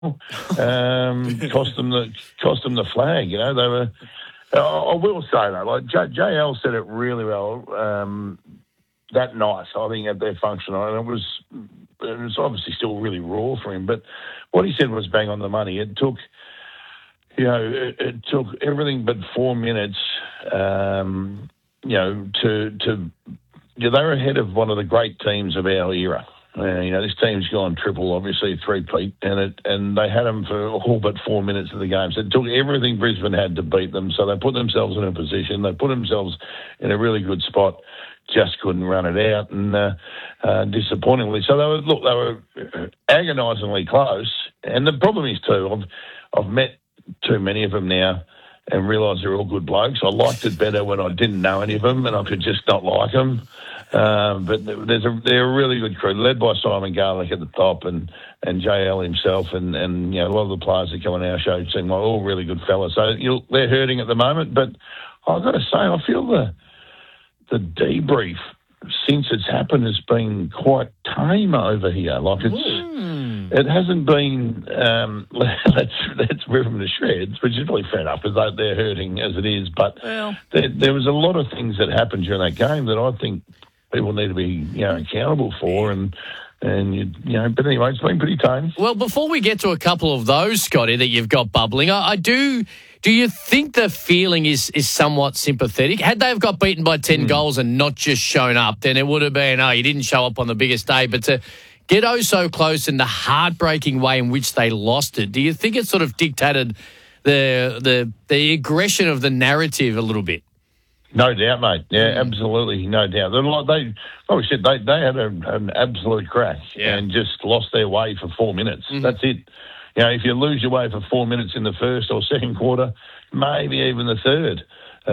cost them the flag. You know, they were. I will say though, like JL said it really well that night. I think at their function, and it was obviously still really raw for him. But what he said was bang on the money. It took, it took everything but 4 minutes. They were ahead of one of the great teams of our era. This team's gone triple, obviously, three-peat, and they had them for all but 4 minutes of the game. So it took everything Brisbane had to beat them. So they put themselves in a position. They put themselves in a really good spot, just couldn't run it out, and disappointingly. So they were agonisingly close. And the problem is, too, I've met too many of them now and realised they're all good blokes. I liked it better when I didn't know any of them and I could just not like them. But they're a really good crew, led by Simon Garlick at the top and JL himself, and a lot of the players that come on our show seem like all really good fellas. So they're hurting at the moment, but I've got to say I feel the debrief since it's happened has been quite tame over here. Like it hasn't been let's rip them to shreds, which is really fair enough because they're hurting as it is. But there was a lot of things that happened during that game that I think people need to be accountable for, and but anyway, it's been pretty tame. Well, before we get to a couple of those, Scotty, that you've got bubbling, I do. Do you think the feeling is somewhat sympathetic? Had they have got beaten by 10 goals and not just shown up, then it would have been, you didn't show up on the biggest day. But to get so close in the heartbreaking way in which they lost it, do you think it sort of dictated the aggression of the narrative a little bit? No doubt, mate. Yeah, absolutely, no doubt. They had an absolute crash and just lost their way for 4 minutes. Mm-hmm. That's it. If you lose your way for 4 minutes in the first or second quarter, maybe even the third,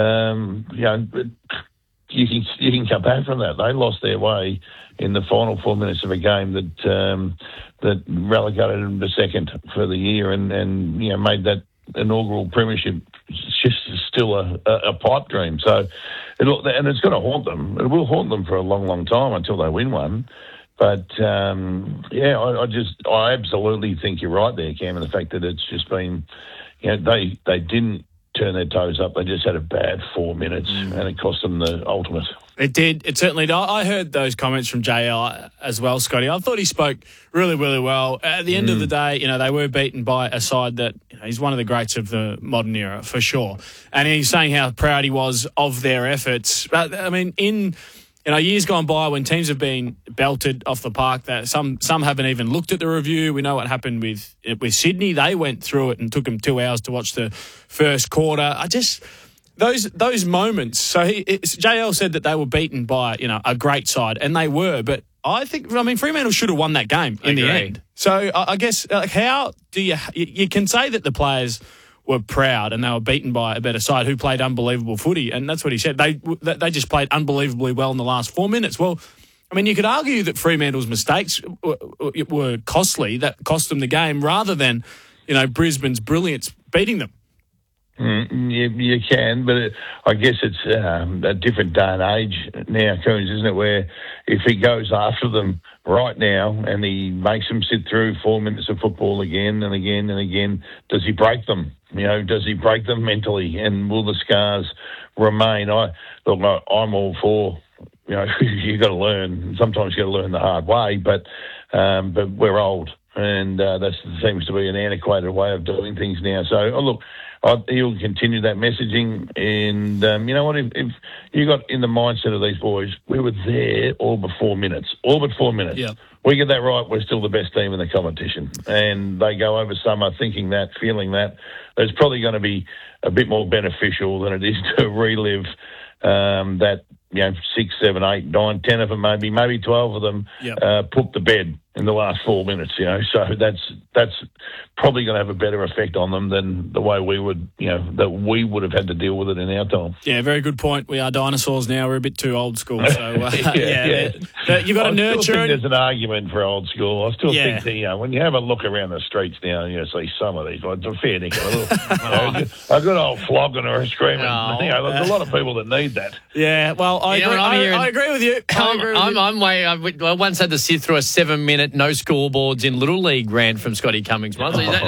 you can come back from that. They lost their way in the final 4 minutes of a game that relegated them to second for the year and made that inaugural premiership just still a pipe dream. So, it's going to haunt them. It will haunt them for a long, long time until they win one. But, I absolutely think you're right there, Cam, in the fact that it's just been, they didn't turn their toes up. They just had a bad 4 minutes and it cost them the ultimate. It did. It certainly did. I heard those comments from JL as well, Scotty. I thought he spoke really, really well. At the end of the day, they were beaten by a side that he's one of the greats of the modern era, for sure. And he's saying how proud he was of their efforts. But, I mean, in years gone by when teams have been belted off the park, that some haven't even looked at the review. We know what happened with Sydney. They went through it and took them 2 hours to watch the first quarter. Those moments. So JL said that they were beaten by a great side, and they were. But I think Fremantle should have won that game in the end. So I guess how do you can say that the players were proud and they were beaten by a better side who played unbelievable footy, and that's what he said. They just played unbelievably well in the last 4 minutes. Well, you could argue that Fremantle's mistakes were costly, that cost them the game, rather than Brisbane's brilliance beating them. You can, but I guess it's a different day and age now, Coons, isn't it, where if he goes after them right now and he makes them sit through 4 minutes of football again and again and again, does he break them? Does he break them mentally, and will the scars remain? I'm all for, you've got to learn. Sometimes you've got to learn the hard way, but we're old, and that seems to be an antiquated way of doing things now. So, he'll continue that messaging, and you know what? If you got in the mindset of these boys, we were there all but 4 minutes. Yeah. We get that right, we're still the best team in the competition. And they go over summer thinking that, feeling that. It's probably going to be a bit more beneficial than it is to relive that 6, 7, 8, 9, 10 of them, maybe 12 of them put to bed in the last 4 minutes. So that's probably going to have a better effect on them than the way we would have had to deal with it in our time. Yeah, very good point. We are dinosaurs now. We're a bit too old school. So you've got to nurture. I still think there's an argument for old school. I still think that when you have a look around the streets now, you see some of these. It's a fair dinkum. A good old flogging or a screaming. There's a lot of people that need that. Yeah, well, I agree with you. I once had to sit through a 7-minute no scoreboards in Little League rant from Scotty Cummings once.